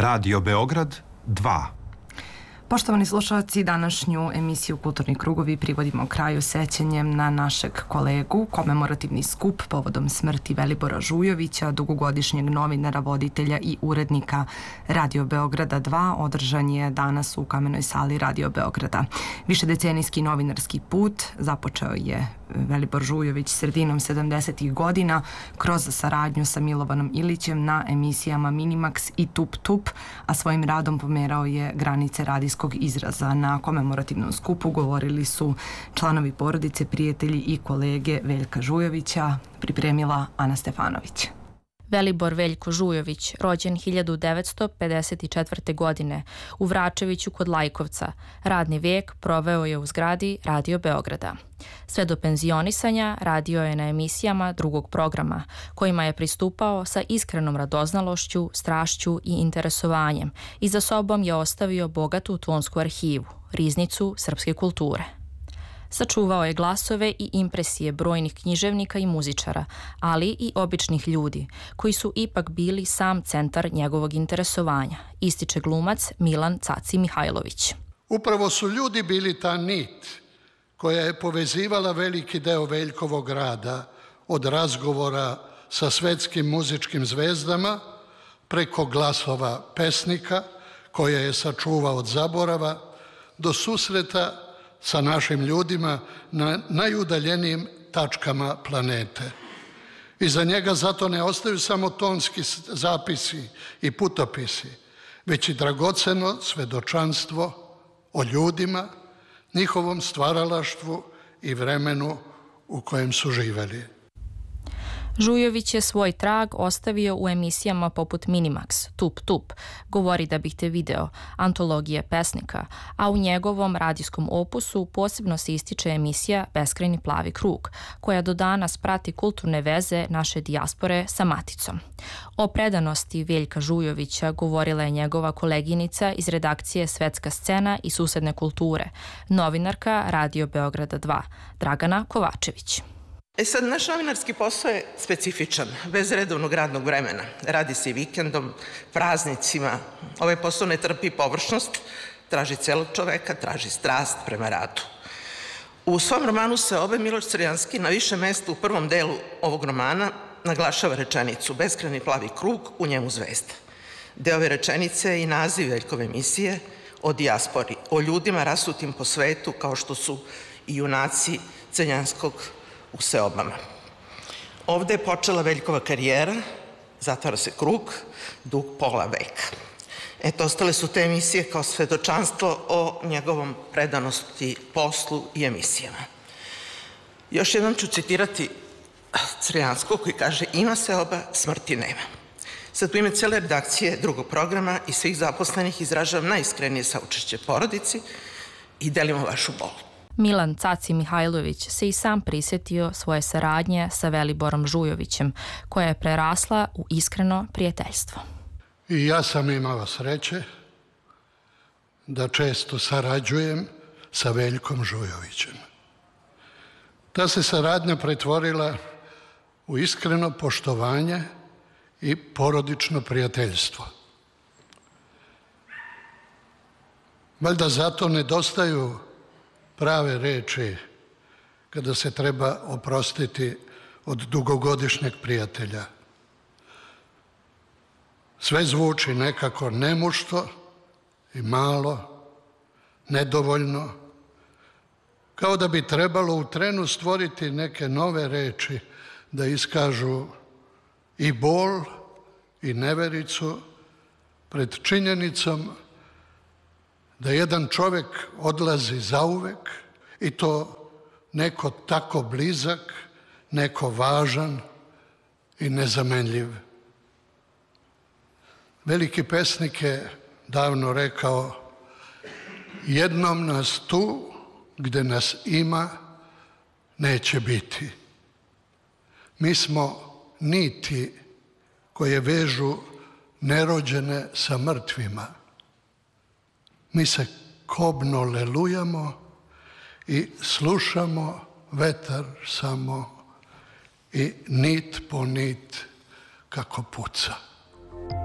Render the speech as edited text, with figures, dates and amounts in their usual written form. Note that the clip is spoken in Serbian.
Radio Beograd 2. Poštovani slušalci, današnju emisiju Kulturni krugovi privodimo kraju sećanjem na našeg kolegu. Komemorativni skup povodom smrti Velibora Žujovića, dugogodišnjeg novinara, voditelja i urednika Radio Beograda 2, održan je danas u kamenoj sali Radio Beograda. Višedecenijski novinarski put započeo je Velibor Žujović sredinom 70. godina kroz saradnju sa Milovanom Ilićem na emisijama Minimax i Tup Tup, a svojim radom pomerao je granice radijskog izraza. Na komemorativnom skupu govorili su članovi porodice, prijatelji i kolege Veljka Žujovića, pripremila Ana Stefanović. Velibor Veljko Žujović, rođen 1954. godine u Vračeviću kod Lajkovca. Radni vijek proveo je u zgradi Radio Beograda. Sve do penzionisanja radio je na emisijama drugog programa, kojima je pristupao sa iskrenom radoznalošću, strašću i interesovanjem i za sobom je ostavio bogatu tonsku arhivu, riznicu srpske kulture. Sačuvao je glasove i impresije brojnih književnika i muzičara, ali i običnih ljudi, koji su ipak bili sam centar njegovog interesovanja, ističe glumac Milan Caci Mihajlović. Upravo su ljudi bili ta nit koja je povezivala veliki deo Veljkovog rada, od razgovora sa svetskim muzičkim zvezdama, preko glasova pesnika koje je sačuvao od zaborava, do susreta sa našim ljudima na najudaljenijim tačkama planete. Iza njega zato ne ostaju samo tonski zapisi i putopisi, već i dragoceno svedočanstvo o ljudima, njihovom stvaralaštvu i vremenu u kojem su živeli. Žujović je svoj trag ostavio u emisijama poput Minimax, Tup Tup, Govori da bih te video, antologije pesnika, a u njegovom radijskom opusu posebno se ističe emisija Beskrajni plavi krug, koja do danas prati kulturne veze naše dijaspore sa maticom. O predanosti Veljka Žujovića govorila je njegova koleginica iz redakcije Svetska scena i susedne kulture, novinarka Radio Beograda 2, Dragana Kovačević. Sad, naš novinarski posao je specifičan, bez redovnog radnog vremena. Radi se i vikendom, praznicima. Ovaj posao ne trpi površnost, traži celog čoveka, traži strast prema radu. U svom romanu Seobe Miloš Crjanski na više mesta u prvom delu ovog romana naglašava rečenicu Beskrajni plavi krug, u njemu zvezda. Deo ove rečenice je i naziv Veljkove emisije o dijaspori, o ljudima rasutim po svetu kao što su i junaci Crjanskog u Seobama. Ovde je počela Veljkova karijera, zatvara se krug, dug pola veka. Ostale su te emisije kao svedočanstvo o njegovom predanosti poslu i emisijama. Još jednom ću citirati Crjanskog koji kaže: ima Seoba, smrti nema. Sad u ime cele redakcije drugog programa i svih zaposlenih izražavam najiskrenije saučešće porodici i delimo vašu bol. Milan Caci Mihajlović se i sam prisjetio svoje saradnje sa Veliborom Žujovićem, koja je prerasla u iskreno prijateljstvo. I ja sam imao sreće da često sarađujem sa Veljkom Žujovićem. Ta se saradnja pretvorila u iskreno poštovanje i porodično prijateljstvo. Valjda zato nedostaju prave reči kada se treba oprostiti od dugogodišnjeg prijatelja. Sve zvuči nekako nemušto i malo, nedovoljno, kao da bi trebalo u trenu stvoriti neke nove reči da iskažu i bol i nevericu pred činjenicom da jedan čovjek odlazi zauvek i to neko tako blizak, neko važan i nezamenljiv. Veliki pesnik je davno rekao: jednom nas tu gde nas ima neće biti. Mi smo niti koje vežu nerođene sa mrtvima. Mi se kobno lelujamo i slušamo vetar samo i nit po nit kako puca.